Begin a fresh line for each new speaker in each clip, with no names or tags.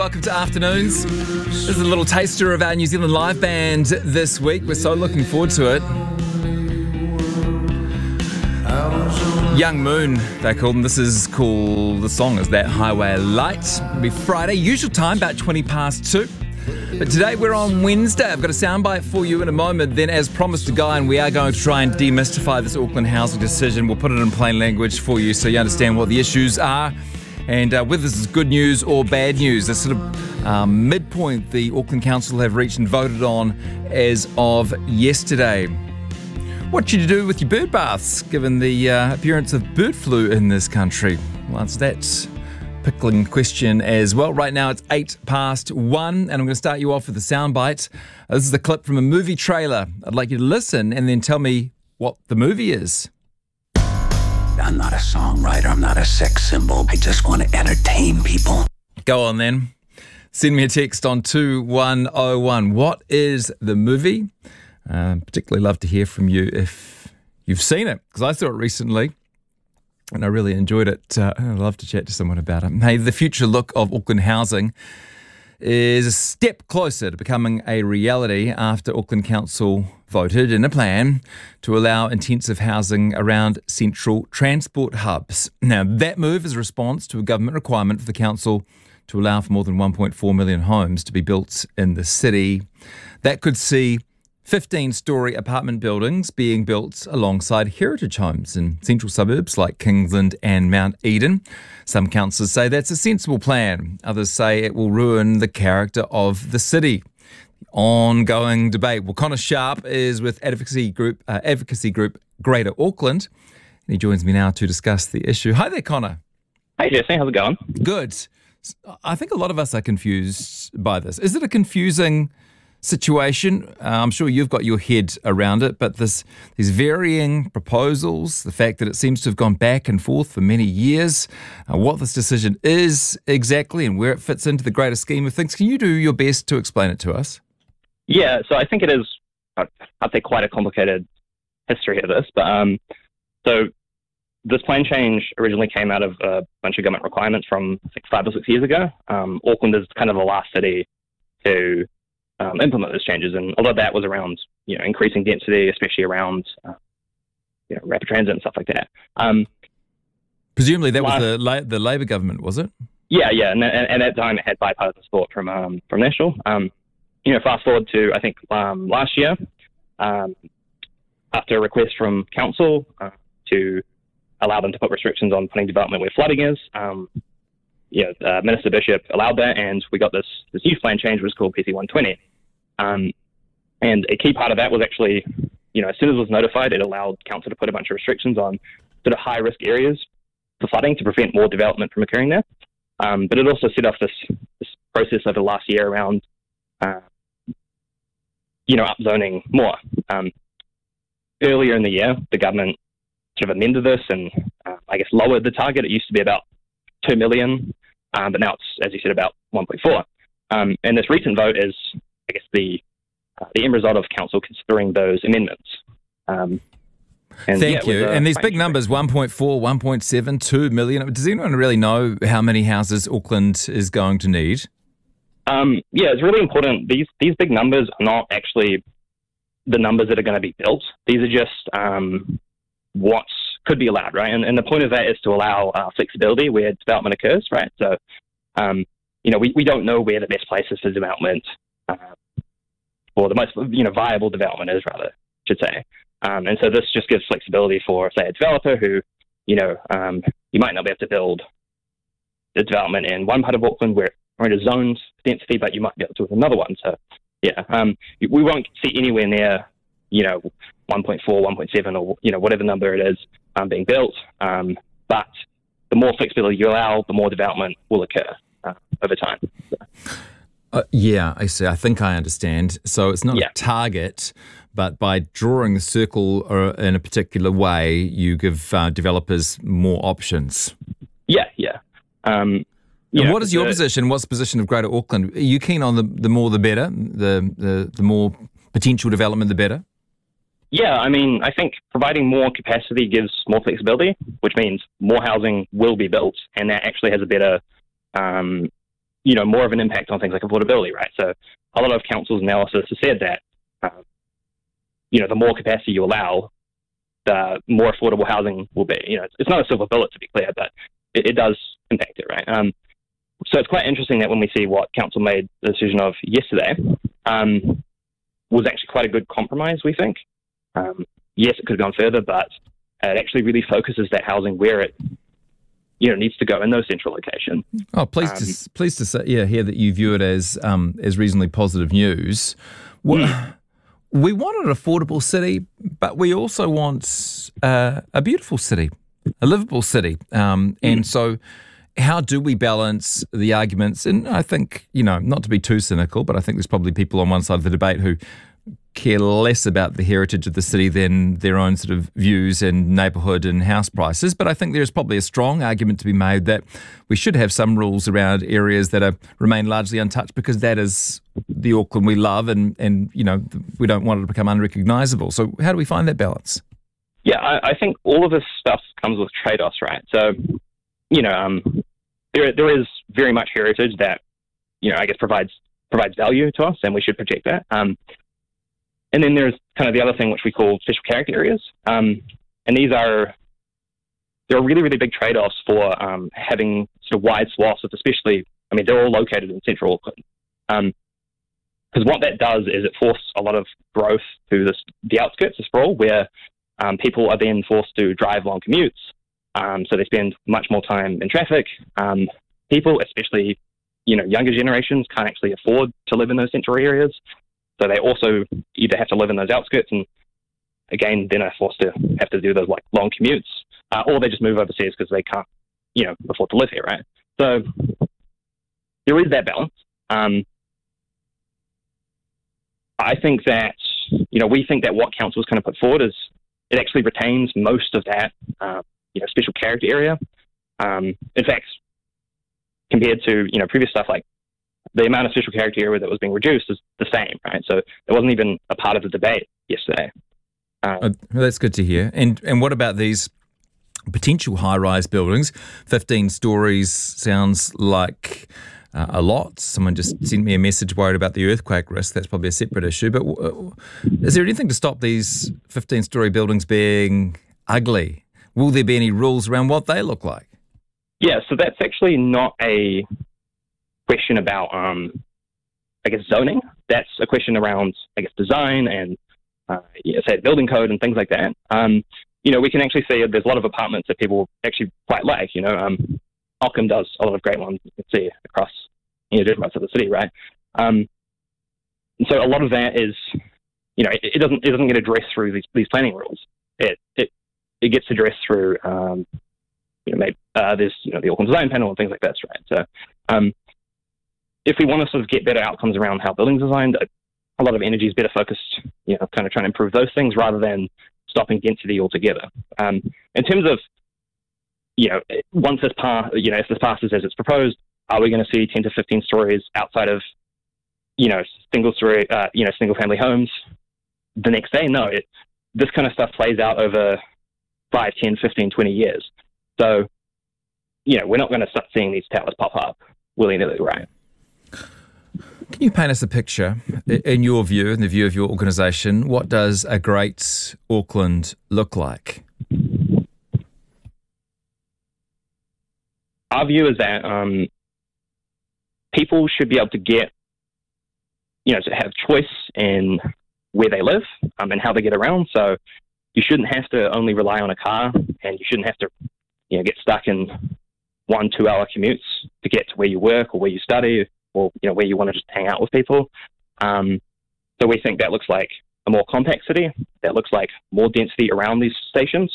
Welcome to Afternoons. This is a little taster of our New Zealand live band this week. We're so looking forward to it. Young Moon, they're called, and the song is That Highway Light. It'll be Friday, usual time, about 20 past 2. But today we're on Wednesday. I've got a soundbite for you in a moment. Then, as promised to Guy, and we are going to try and demystify this Auckland housing decision. We'll put it in plain language for you so you understand what the issues are. And whether this is good news or bad news, this sort of midpoint the Auckland Council have reached and voted on as of yesterday. What should you do with your bird baths, given the appearance of bird flu in this country? Well, answer that pickling question as well. Right now it's 8 past 1, and I'm going to start you off with a soundbite. This is a clip from a movie trailer. I'd like you to listen and then tell me what the movie is.
I'm not a songwriter. I'm not a sex symbol. I just want to entertain people.
Go on then. Send me a text on 2101. What is the movie? Particularly love to hear from you if you've seen it, because I saw it recently and I really enjoyed it. I'd love to chat to someone about it. Hey, the future look of Auckland housing is a step closer to becoming a reality after Auckland Council voted in a plan to allow intensive housing around central transport hubs. Now, that move is a response to a government requirement for the council to allow for more than 1.4 million homes to be built in the city. That could see 15-storey apartment buildings being built alongside heritage homes in central suburbs like Kingsland and Mount Eden. Some councillors say that's a sensible plan. Others say it will ruin the character of the city. Ongoing debate. Well, Connor Sharp is with advocacy group Greater Auckland, and he joins me now to discuss the issue. Hi there, Connor.
Hey, Jesse. How's it going?
Good. I think a lot of us are confused by this. Is it a confusing situation? I'm sure you've got your head around it, but these varying proposals, the fact that it seems to have gone back and forth for many years, what this decision is exactly and where it fits into the greater scheme of things. Can you do your best to explain it to us?
Yeah, so I think it is, I'd say, quite a complicated history of this. But so this plan change originally came out of a bunch of government requirements from 5 or 6 years ago. Auckland is kind of the last city to implement those changes, and a lot of that was around increasing density, especially around rapid transit and stuff like that.
Presumably that was the Labour government, was it?
Yeah, and at that time it had bipartisan support from National. Fast forward to I think last year, after a request from council to allow them to put restrictions on putting development where flooding is. Minister Bishop allowed that, and we got this youth plan change, which was called PC 120. And a key part of that was actually, as soon as it was notified, it allowed council to put a bunch of restrictions on sort of high-risk areas for flooding to prevent more development from occurring there. But it also set off this process over the last year around, upzoning more. Earlier in the year, the government sort of amended this and, lowered the target. It used to be about 2 million, but now it's, as you said, about 1.4. And this recent vote is, the end result of council considering those amendments.
Thank you. And these big numbers, 1.4, 1.7, 2 million. Does anyone really know how many houses Auckland is going to need?
It's really important. These big numbers are not actually the numbers that are going to be built. These are just what could be allowed, right? And the point of that is to allow flexibility where development occurs, right? So, we don't know where the best places for development, or the most, viable development is, rather, I should say. And so this just gives flexibility for, say, a developer who, you might not be able to build the development in one part of Auckland where we're in a zoned density, but you might be able to with another one. So, we won't see anywhere near, 1.4, 1.7, or, whatever number it is being built. But the more flexibility you allow, the more development will occur over time.
I see. I think I understand. So it's not a target, but by drawing the circle in a particular way, you give developers more options.
Yeah.
And what is your position? What's the position of Greater Auckland? Are you keen on the more the better, the more potential development the better?
Yeah, I think providing more capacity gives more flexibility, which means more housing will be built, and that actually has a better more of an impact on things like affordability, right? So a lot of councils' analysis has said that, the more capacity you allow, the more affordable housing will be. It's not a silver bullet, to be clear, but it does impact it, right? So it's quite interesting that when we see what council made the decision of yesterday, was actually quite a good compromise, we think. Yes, it could have gone further, but it actually really focuses that housing where it needs to go in those central locations.
Oh, pleased to say, hear that you view it as reasonably positive news. We want an affordable city, but we also want a beautiful city, a livable city. And so how do we balance the arguments? And I think, not to be too cynical, but I think there's probably people on one side of the debate who care less about the heritage of the city than their own sort of views and neighbourhood and house prices. But I think there's probably a strong argument to be made that we should have some rules around areas that remain largely untouched, because that is the Auckland we love, and we don't want it to become unrecognisable. So how do we find that balance?
Yeah, I think all of this stuff comes with trade-offs, right? So, there is very much heritage that, I guess provides value to us, and we should protect that. And then there's kind of the other thing which we call special character areas. And there are really, really big trade-offs for having sort of wide swaths of, they're all located in central Auckland. Because what that does is it forces a lot of growth to the outskirts of sprawl, where people are then forced to drive long commutes. So they spend much more time in traffic. People, especially younger generations, can't actually afford to live in those central areas. So they also either have to live in those outskirts and, again, then are forced to have to do those long commutes, or they just move overseas because they can't, afford to live here, right? So there is that balance. I think that, we think that what council's kind of put forward is it actually retains most of that, special character area. In fact, compared to, previous stuff, like the amount of special character area that was being reduced is the same, right? So it wasn't even a part of the debate yesterday.
That's good to hear. And what about these potential high-rise buildings? 15 stories sounds like a lot. Someone just sent me a message worried about the earthquake risk. That's probably a separate issue. But is there anything to stop these 15-story buildings being ugly? Will there be any rules around what they look like?
Yeah, so that's actually not a question about, zoning. That's a question around, design and, say, building code and things like that. We can actually see there's a lot of apartments that people actually quite like. Ockham does a lot of great ones you can see across different parts of the city, right? And so a lot of that is, it doesn't get addressed through these planning rules. It gets addressed through, maybe there's the Auckland Design Panel and things like that, right? So if we want to sort of get better outcomes around how buildings are designed, a lot of energy is better focused, kind of trying to improve those things rather than stopping density altogether. In terms of, once this if this passes as it's proposed, are we going to see 10 to 15 stories outside of, single family homes the next day? No, this kind of stuff plays out over 5, 10, 15, 20 years. So, we're not going to start seeing these towers pop up willy-nilly, right?
Can you paint us a picture, in your view, in the view of your organisation? What does a great Auckland look like?
Our view is that people should be able to get, to have choice in where they live and how they get around. So you shouldn't have to only rely on a car, and you shouldn't have to, get stuck in 1-2 hour commutes to get to where you work or where you study, or where you want to just hang out with people. So we think that looks like a more compact city. That looks like more density around these stations.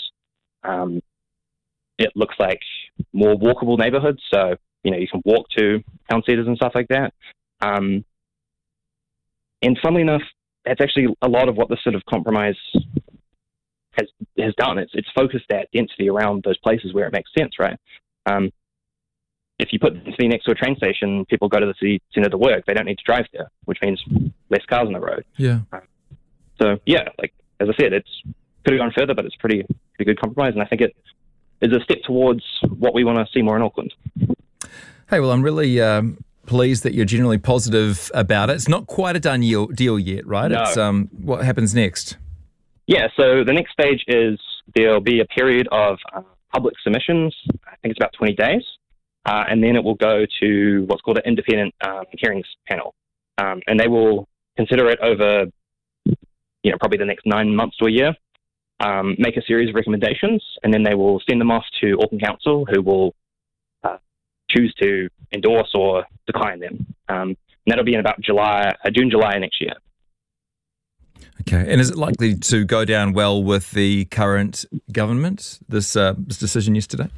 It looks like more walkable neighborhoods. So, you can walk to town centers and stuff like that. And funnily enough, that's actually a lot of what this sort of compromise has done. It's focused that density around those places where it makes sense, right? If you put density next to a train station, people go to the city centre to work. They don't need to drive there, which means less cars on the road.
Yeah.
So, as I said, it's could have gone further, but it's pretty good compromise. And I think it is a step towards what we want to see more in Auckland.
Hey, well, I'm really pleased that you're generally positive about it. It's not quite a done deal yet, right?
No.
It's what happens next?
Yeah, so the next stage is there'll be a period of public submissions. I think it's about 20 days. And then it will go to what's called an independent hearings panel. And they will consider it over, probably the next 9 months to a year, make a series of recommendations, and then they will send them off to Auckland Council, who will choose to endorse or decline them. And that'll be in about June, July next year.
Okay, and is it likely to go down well with the current government, this decision yesterday?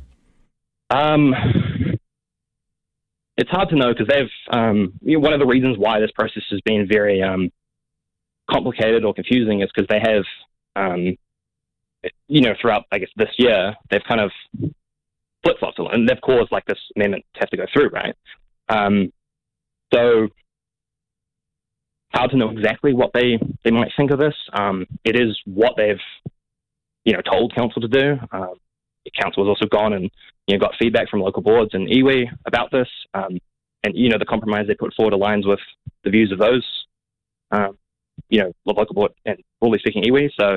It's hard to know because they've, one of the reasons why this process has been very complicated or confusing is because they have, throughout, I guess, this year, they've kind of flip-flopped and they've caused like this amendment to have to go through, right? So hard to know exactly what they might think of this. It is what they've, told council to do. Council has also gone and got feedback from local boards and iwi about this, and the compromise they put forward aligns with the views of those, the local board and broadly speaking iwi. So,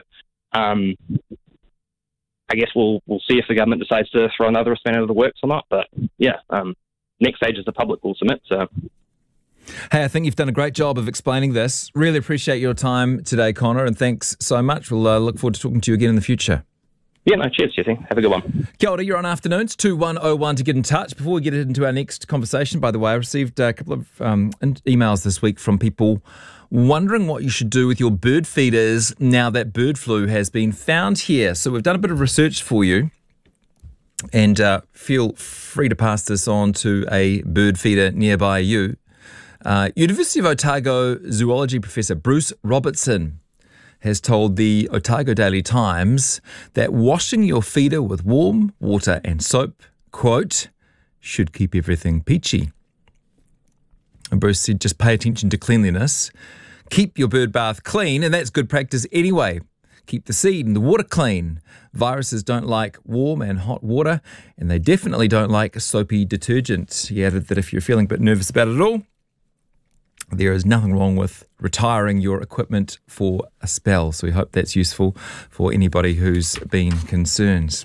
I guess we'll see if the government decides to throw another spanner into the works or not. But yeah, next stage is the public will submit. So.
Hey, I think you've done a great job of explaining this. Really appreciate your time today, Connor, and thanks so much. We'll look forward to talking to you again in the future.
Yeah, no, cheers, Jesse. Have a good one.
Kia ora, you're on Afternoons, 2101 to get in touch. Before we get into our next conversation, by the way, I received a couple of emails this week from people wondering what you should do with your bird feeders now that bird flu has been found here. So we've done a bit of research for you, and feel free to pass this on to a bird feeder nearby you. University of Otago zoology professor Bruce Robertson has told the Otago Daily Times that washing your feeder with warm water and soap, quote, should keep everything peachy. And Bruce said, just pay attention to cleanliness. Keep your bird bath clean, and that's good practice anyway. Keep the seed and the water clean. Viruses don't like warm and hot water, and they definitely don't like soapy detergent. He added that if you're feeling a bit nervous about it all, there is nothing wrong with retiring your equipment for a spell. So we hope that's useful for anybody who's been concerned.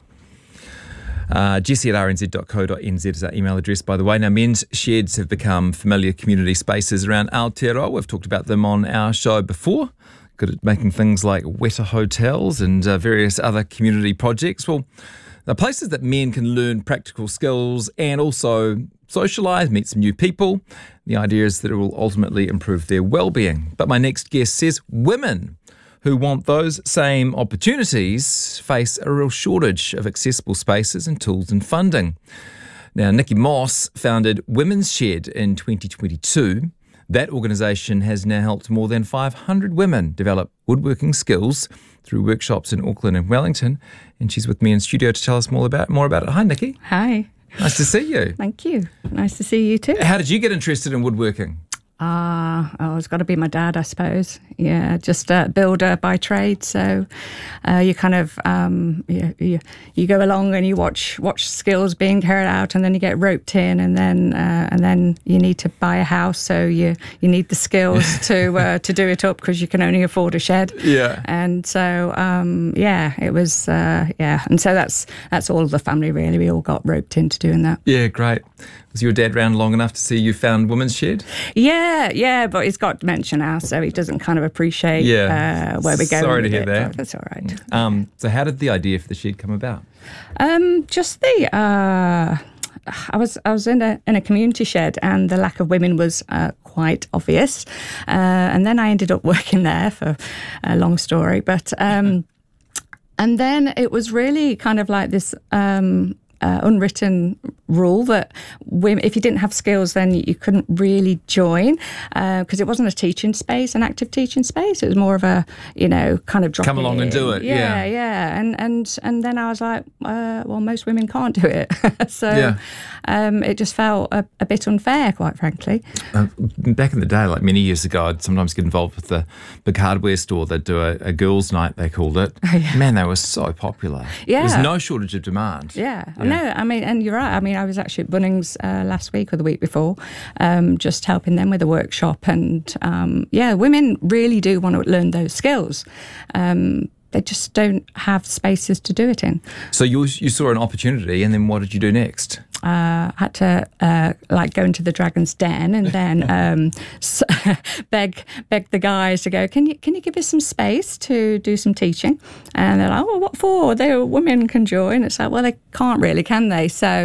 Jesse@rnz.co.nz is our email address, by the way. Now, men's sheds have become familiar community spaces around Aotearoa. We've talked about them on our show before. Good at making things like wetter hotels and various other community projects. Well, they're places that men can learn practical skills and also socialise, meet some new people. The idea is that it will ultimately improve their well-being. But my next guest says women who want those same opportunities face a real shortage of accessible spaces and tools and funding. Now, Nikki Moss founded Women's Shed in 2022. That organisation has now helped more than 500 women develop woodworking skills through workshops in Auckland and Wellington. And she's with me in studio to tell us more about it. Hi, Nikki.
Hi.
Nice to see you.
Thank you. Nice to see you too.
How did you get interested in woodworking?
It's got to be my dad, I suppose. Yeah, just a builder by trade. So you kind of you go along and you watch skills being carried out, and then you get roped in, and then you need to buy a house. So you need the skills to do it up because you can only afford a shed.
Yeah.
And so it was and so that's all of the family really. We all got roped into doing that.
Yeah, great. Was your dad around long enough to see you found Women's Shed?
Yeah, but he's got dementia now, so he doesn't kind of appreciate where we're going.
Sorry to hear that.
That's all right.
So how did the idea for the shed come about?
I was in a community shed, and the lack of women was quite obvious. And then I ended up working there for a long story, but and then it was really kind of like this unwritten rule that women, if you didn't have skills, then you couldn't really join, because it wasn't a teaching space, an active teaching space. It was more of a, kind of drop
come along
in.
And do it.
Yeah. And then I was like, well, most women can't do it. So it just felt a bit unfair, quite frankly.
Back in the day, like many years ago, I'd sometimes get involved with the big hardware store. They'd do a girls' night, they called it.
Oh, yeah.
Man, they were so popular.
Yeah.
There's no shortage of demand.
Yeah. And No, I mean, and you're right. I mean, I was actually at Bunnings last week or the week before, just helping them with a workshop. And women really do want to learn those skills. They just don't have spaces to do it in.
So you saw an opportunity, and then what did you do next?
Had to go into the Dragon's Den and then beg the guys to go, can you give us some space to do some teaching? And they're like, oh, what for? Women can join. It's like, well, they can't really, can they? So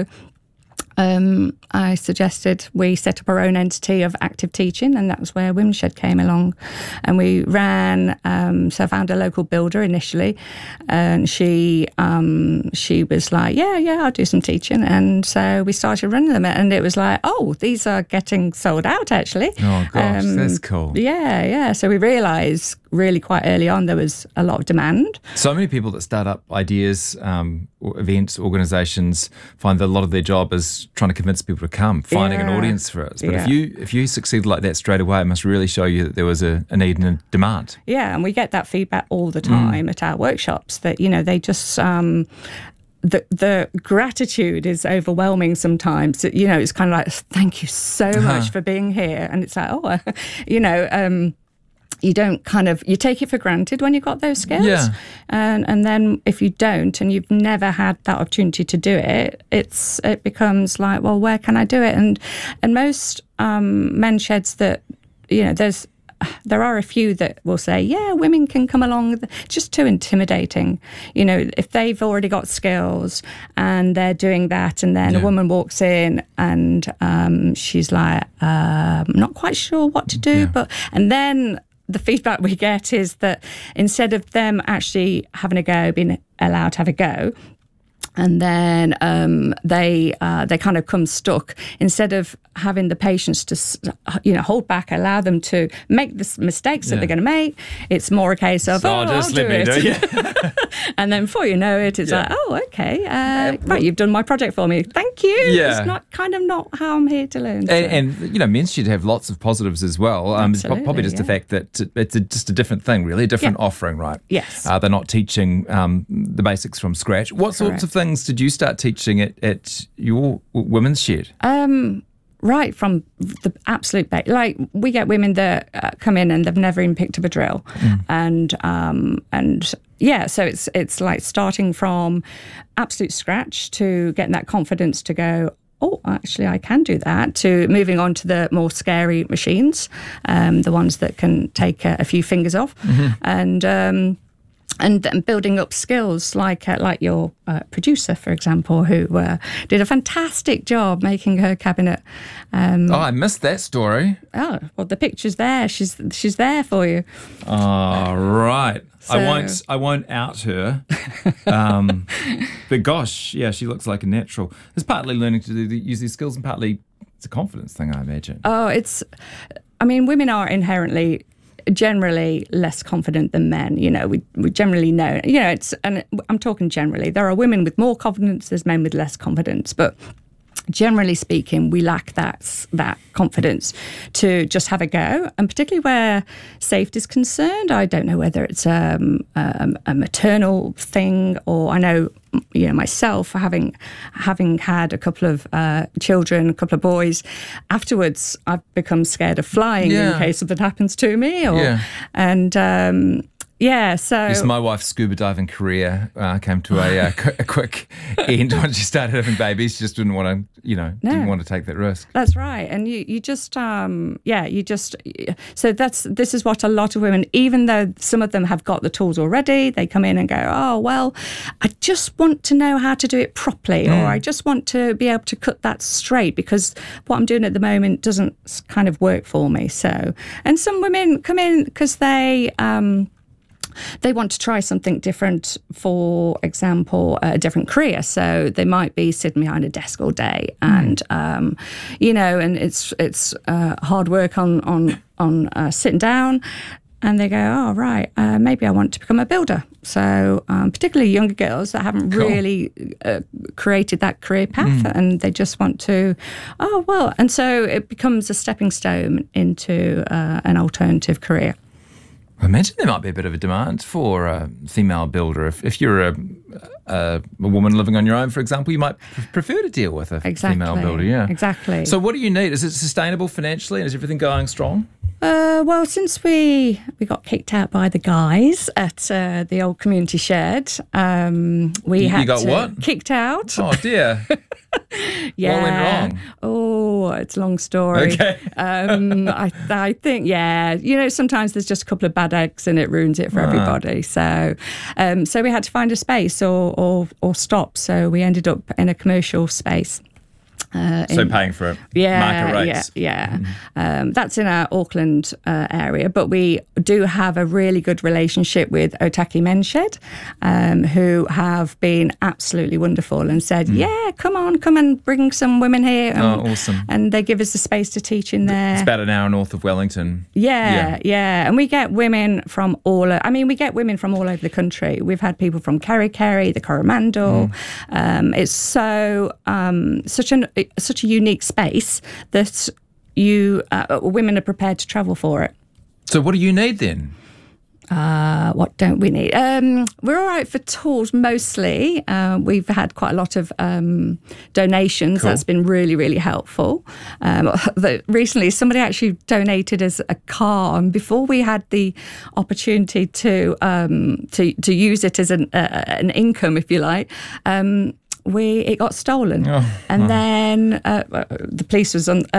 I suggested we set up our own entity of active teaching, and that was where Women's Shed came along. And we ran, so I found a local builder initially, and she was like, yeah, I'll do some teaching. And so we started running them, and it was like, oh, these are getting sold out, actually.
Oh, gosh, that's cool.
Yeah. So we realised really quite early on there was a lot of demand.
So many people that start up ideas, events, organisations, find that a lot of their job is trying to convince people to come, finding an audience for it. But if you succeed like that straight away, it must really show you that there was a need and a demand. Yeah,
and we get that feedback all the time at our workshops that, they just... The gratitude is overwhelming sometimes. It's kind of like, thank you so much for being here. And it's like, you don't you take it for granted when you've got those skills. Yeah. And then if you don't and you've never had that opportunity to do it, it becomes like, well, where can I do it? And most men's sheds that, there are a few that will say, yeah, women can come along. It's just too intimidating. If they've already got skills and they're doing that, and then a woman walks in and she's like, not quite sure what to do. And then the feedback we get is that instead of them actually having a go, being allowed to have a go, and then they kind of come stuck. Instead of having the patience to hold back, allow them to make the mistakes that they're going to make, it's more a case of I'll do it. And then before you know it, it's like, oh, okay, right, you've done my project for me. Thank you. Yeah. It's not how I'm here to learn. So.
And men's should have lots of positives as well. Absolutely, probably just the fact that it's just a different thing, really, a different offering, right?
Yes.
They're not teaching the basics from scratch. What sorts of things did you start teaching at your Women's Shed?
Right from the absolute base. Like, we get women that come in and they've never even picked up a drill, and so it's like starting from absolute scratch to getting that confidence to go, oh, actually, I can do that, to moving on to the more scary machines, the ones that can take a few fingers off, and then building up skills like your producer, for example, who did a fantastic job making her cabinet.
I missed that story.
Oh, well, the picture's there. She's there for you.
Oh, right. So, I won't out her. But gosh, yeah, she looks like a natural. It's partly learning to use these skills, and partly it's a confidence thing, I imagine.
Oh, women are inherently generally less confident than men. We generally know, and I'm talking generally, there are women with more confidence, there's men with less confidence, but generally speaking, we lack that confidence to just have a go, and particularly where safety is concerned. I don't know whether it's a maternal thing, or I know, myself, having had a couple of children, a couple of boys, afterwards I've become scared of flying in case something happens to me, so
my wife's scuba diving career came to a quick end when she started having babies. She just didn't want to take that risk.
That's right, and you just so this is what a lot of women, even though some of them have got the tools already, they come in and go, oh well, I just want to know how to do it properly, or I just want to be able to cut that straight because what I'm doing at the moment doesn't kind of work for me. So, and some women come in because they want to try something different, for example, a different career. So they might be sitting behind a desk all day, and and it's hard work on sitting down. And they go, oh, right, maybe I want to become a builder. So particularly younger girls that haven't really created that career path, and they just want to, and so it becomes a stepping stone into an alternative career.
I imagine there might be a bit of a demand for a female builder. If you're a woman living on your own, for example, you might prefer to deal with a female builder. Yeah,
exactly.
So what do you need? Is it sustainable financially? And is everything going strong?
Well, since we got kicked out by the guys at the old community shed, we had
got what?
Kicked out.
Oh dear.
Yeah.
What went wrong?
Oh, it's a long story.
Okay.
I think, sometimes there's just a couple of bad eggs and it ruins it for everybody. So we had to find a space or stop. So we ended up in a commercial space.
So paying for it, market rates.
Yeah. That's in our Auckland area, but we do have a really good relationship with Otaki Men's Shed, who have been absolutely wonderful and said, come and bring some women here.
Awesome.
And they give us the space to teach in there.
It's about an hour north of Wellington.
Yeah. And we get women from all over the country. We've had people from Kerikeri, the Coromandel. It's such a unique space that women are prepared to travel for it.
So what do you need then?
What don't we need? We're all right for tools mostly. We've had quite a lot of donations.
Cool.
That's been really, really helpful. Recently, somebody actually donated us a car, and before we had the opportunity to use it as an income, if you like. It got stolen, then the police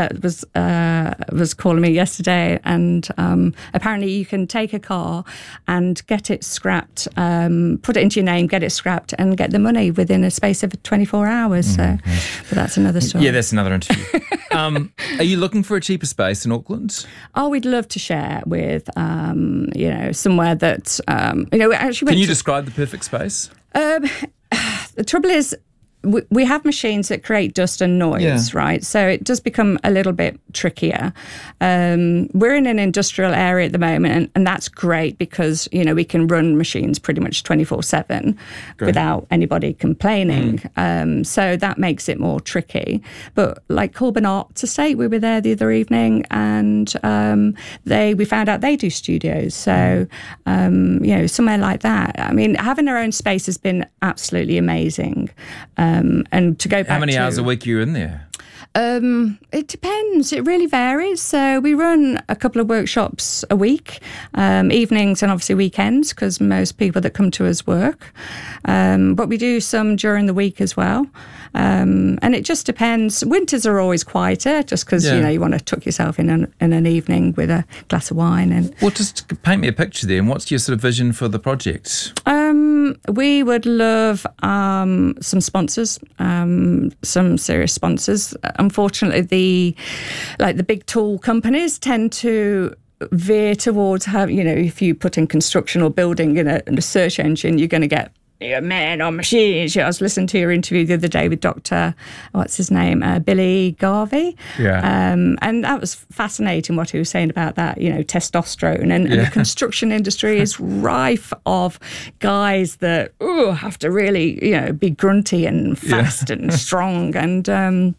was calling me yesterday, and apparently you can take a car and get it scrapped, put it into your name, get it scrapped, and get the money within a space of 24 hours. But that's another story.
Yeah, that's another interview. Are you looking for a cheaper space in Auckland?
Oh, we'd love to share with somewhere that actually.
Can you describe the perfect space?
The trouble is, we have machines that create dust and noise, right? So it does become a little bit trickier. We're in an industrial area at the moment, and that's great because, we can run machines pretty much 24/7 without anybody complaining. So that makes it more tricky. But like Colburn Arts Estate, we were there the other evening, and we found out they do studios. So, somewhere like that. I mean, having our own space has been absolutely amazing. And to go back
How many hours a week are you in there?
It depends. It really varies. So we run a couple of workshops a week, evenings and obviously weekends, because most people that come to us work. But we do some during the week as well. And it just depends. Winters are always quieter, just because you want to tuck yourself in an evening with a glass of wine. And
well, just paint me a picture there. And what's your sort of vision for the project?
We would love some sponsors, some serious sponsors. Unfortunately, the big tool companies tend to veer towards if you put in construction or building in a search engine, you're going to get men on machines. I was listening to your interview the other day with Dr. What's his name? Billy Garvey.
Yeah.
And that was fascinating what he was saying about that, testosterone. And the construction industry is rife of guys that have to really, be grunty and fast and strong. And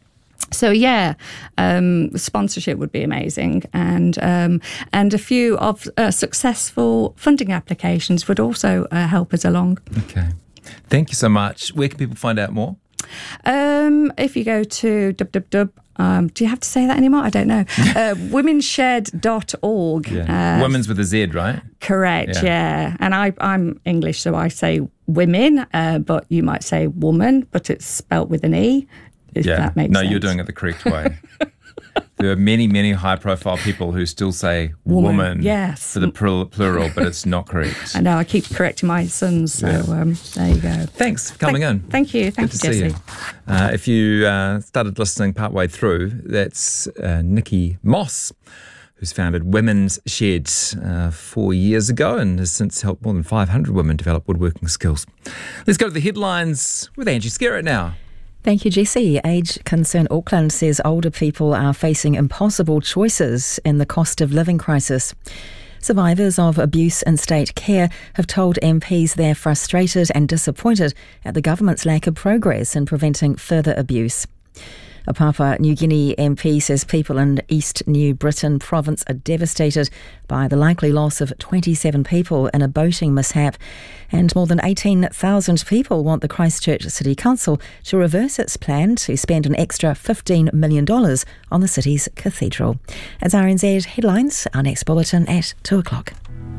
sponsorship would be amazing, and a few of successful funding applications would also help us along. Okay,
thank you so much. Where can people find out more?
If you go to do you have to say that anymore? I don't know. Womensshed.org.
Women's with a Z, right?
Correct, yeah. And I'm English, so I say women, but you might say woman, but it's spelt with an E. If that makes sense.
You're doing it the correct way. There are many, many high-profile people who still say woman for the plural, but it's not correct.
I know, I keep correcting my sons, so there you go.
Thanks for coming in.
Thank you. Thank you, Jesse.
If you started listening partway through, that's Nikki Moss, who's founded Women's Sheds 4 years ago and has since helped more than 500 women develop woodworking skills. Let's go to the headlines with Angie Skerritt now.
Thank you, Jesse. Age Concern Auckland says older people are facing impossible choices in the cost of living crisis. Survivors of abuse in state care have told MPs they're frustrated and disappointed at the government's lack of progress in preventing further abuse. A Papua New Guinea MP says people in East New Britain province are devastated by the likely loss of 27 people in a boating mishap. And more than 18,000 people want the Christchurch City Council to reverse its plan to spend an extra $15 million on the city's cathedral. As RNZ headlines, our next bulletin at 2 o'clock.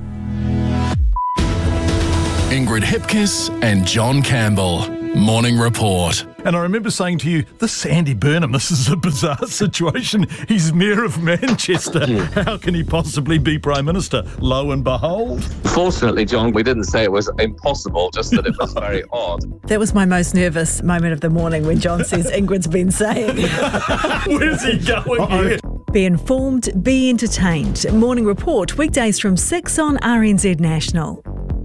Ingrid Hipkiss and John Campbell. Morning Report.
And I remember saying to you, this Andy Burnham, this is a bizarre situation. He's Mayor of Manchester. How can he possibly be Prime Minister? Lo and behold.
Fortunately, John, we didn't say it was impossible, just that it was very odd.
That was my most nervous moment of the morning when John says Ingrid's been saying.
Where's he going here?
Be informed, be entertained. Morning Report, weekdays from 6 on RNZ National.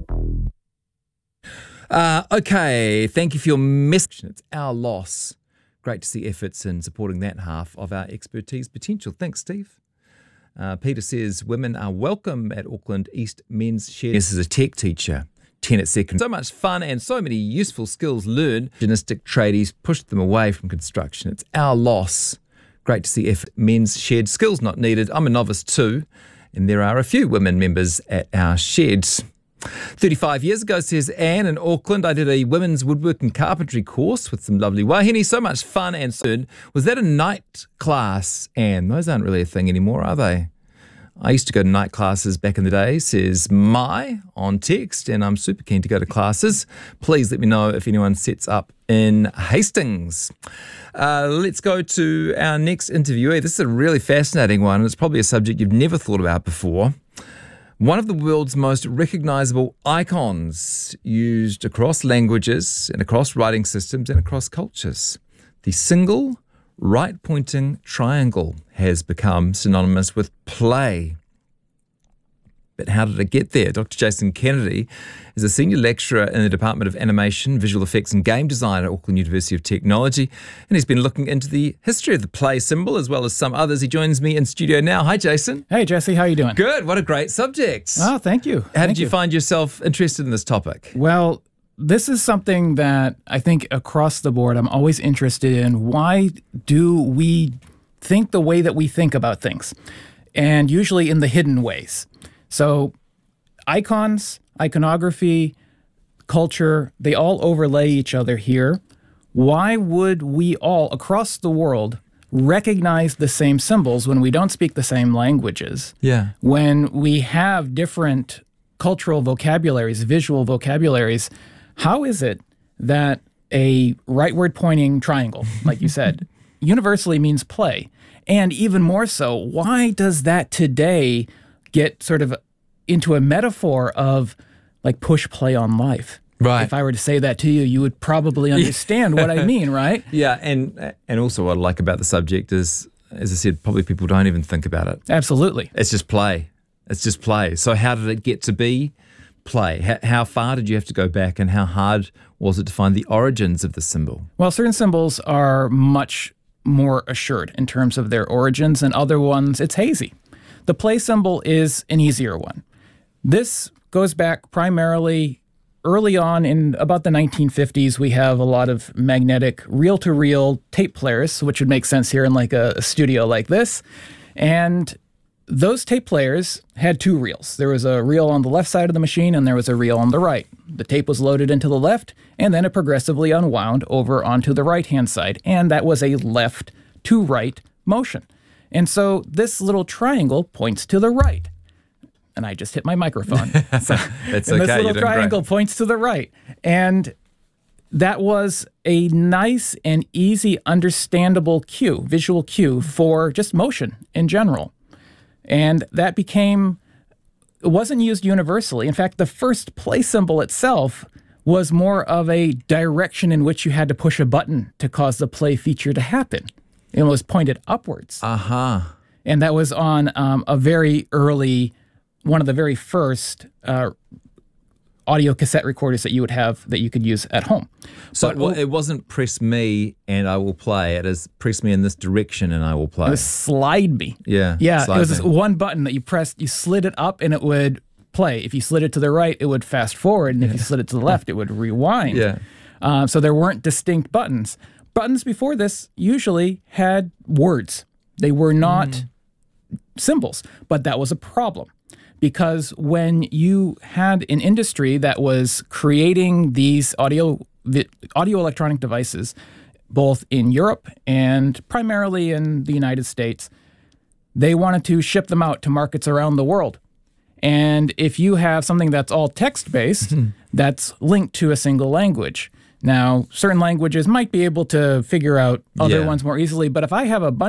Okay, thank you for your message. It's our loss. Great to see efforts in supporting that half of our expertise potential. Thanks, Steve. Peter says women are welcome at Auckland East Men's Shed. This is a tech teacher, 10 at second. So much fun and so many useful skills learned. Gymnastic tradies pushed them away from construction. It's our loss. Great to see effort. Men's Shed. Skills not needed. I'm a novice too, and there are a few women members at our sheds. 35 years ago, says Anne in Auckland, I did a women's woodworking carpentry course with some lovely wahine. So much fun and soon. Was that a night class, Anne? Those aren't really a thing anymore, are they? I used to go to night classes back in the day, says Mai on text, and I'm super keen to go to classes. Please let me know if anyone sets up in Hastings. Let's go to our next interviewee. This is a really fascinating one, and it's probably a subject you've never thought about before. One of the world's most recognisable icons used across languages and across writing systems and across cultures. The single right-pointing triangle has become synonymous with play. But how did it get there? Dr. Jason Kennedy is a senior lecturer in the Department of Animation, Visual Effects and Game Design at Auckland University of Technology, and he's been looking into the history of the play symbol as well as some others. He joins me in studio now. Hi, Jason.
Hey, Jesse. How are you doing?
Good. What a great subject.
Oh, thank you.
How did you find yourself interested in this topic?
Well, this is something that I think across the board I'm always interested in. Why do we think the way that we think about things? And usually in the hidden ways. So icons, iconography, culture, they all overlay each other here. Why would we all across the world recognize the same symbols when we don't speak the same languages?
Yeah.
When we have different cultural vocabularies, visual vocabularies, how is it that a rightward pointing triangle, like you said, universally means play? And even more so, why does that today get sort of into a metaphor of like push play on life?
Right.
If I were to say that to you, you would probably understand what I mean, right?
Yeah, and also what I like about the subject is, as I said, probably people don't even think about it.
Absolutely.
It's just play. It's just play. So how did it get to be play? How far did you have to go back, and how hard was it to find the origins of the symbol?
Well, certain symbols are much more assured in terms of their origins, and other ones, it's hazy. The play symbol is an easier one. This goes back primarily early on in about the 1950s. We have a lot of magnetic reel-to-reel tape players, which would make sense here in like a studio like this. And those tape players had two reels. There was a reel on the left side of the machine and there was a reel on the right. The tape was loaded into the left and then it progressively unwound over onto the right-hand side. And that was a left to right motion. And so this little triangle points to the right. And I just hit my microphone.
That's okay.
This little triangle points to the right. And that was a nice and easy, understandable cue, visual cue for just motion in general. And that became, it wasn't used universally. In fact, the first play symbol itself was more of a direction in which you had to push a button to cause the play feature to happen. It was pointed upwards.
Aha.
And that was on a very early, one of the very first audio cassette recorders that you would have that you could use at home.
So it wasn't press me and I will play. It is press me in this direction and I will play.
It was slide me.
Yeah.
Yeah, it was this one button that you pressed, you slid it up and it would play. If you slid it to the right, it would fast forward. And if you slid it to the left, it would rewind.
Yeah.
So there weren't distinct buttons. buttons before this usually had words. They were not symbols, but that was a problem. Because when you had an industry that was creating these audio electronic devices, both in Europe and primarily in the United States, they wanted to ship them out to markets around the world. And if you have something that's all text-based, that's linked to a single language. Now, certain languages might be able to figure out other ones more easily, but if I have a bunch